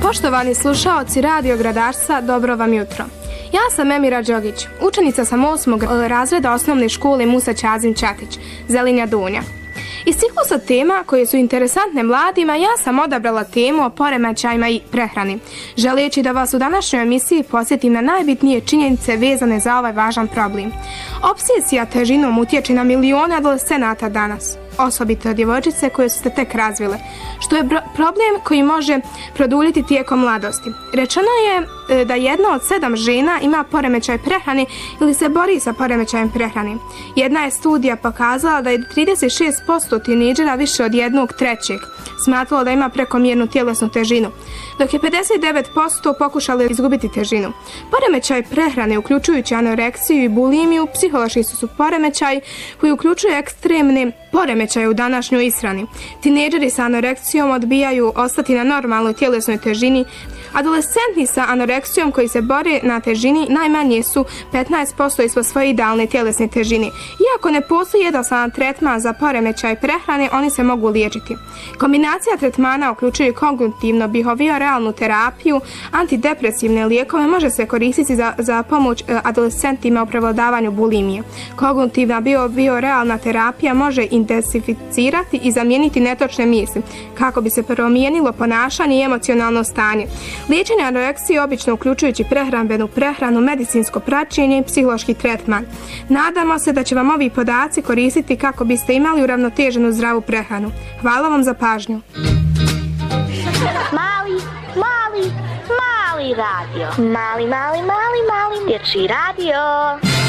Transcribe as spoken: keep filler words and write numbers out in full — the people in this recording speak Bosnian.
Poštovani slušaoci Radio Gradarca, dobro vam jutro. Ja sam Emira Đogić, učenica sam osmog razreda osnovne škole Musa Ćazin Ćatić, Zelinja Dunja. Iz ciklusa tema koje su interesantne mladima, ja sam odabrala temu o poremećajima i prehrani, želeći da vas u današnjoj emisiji podsjetim na najbitnije činjenice vezane za ovaj važan problem. Opsesija težinom utječe na milione adolescenata danas, osobito djevojčice koje su se tek razvile, što je problem koji može produljiti tijekom mladosti. Rečeno je da jedna od sedam žena ima poremećaj prehrane ili se bori sa poremećajem prehrane. Jedna je studija pokazala da je trideset šest posto tinejdžera više od jednog trećeg smatralo da ima prekomjernu tjelesnu težinu, dok je pedeset devet posto pokušalo izgubiti težinu. Poremećaj prehrane, uključujući anoreksiju i bulimiju, psihološki su poremećaj koji uključuju ekstremne poremećaje u današnjoj ishrani. Tinejdžeri sa anoreksijom odbijaju ostati na normalnoj tjelesnoj težini. Adolescenti sa anoreksijom koji se bore na težini najmanje su petnaest posto ispod svoje idealne tjelesne težine. Iako ne postoji jednostavan tretman za poremećaj prehrane, oni se mogu liječiti. Kombinacija tretmana uključuje kognitivno-behavioralnu terapiju, antidepresivne lijekove, može se koristiti za, za pomoć adolescentima u prevladavanju bulimije. Kognitivna behavioralna terapija može intensificirati i zamijeniti netočne misli kako bi se promijenilo ponašanje i emocionalno stanje. Liječenje anoreksije obično uključujući prehrambenu prehranu, medicinsko praćenje i psihološki tretman. Nadamo se da će vam ovi podaci koristiti kako biste imali uravnoteženu zdravu prehranu. Hvala vam za pažnju. Mali, mali, mali radio. Mali, mali, mali, mali dječji radio.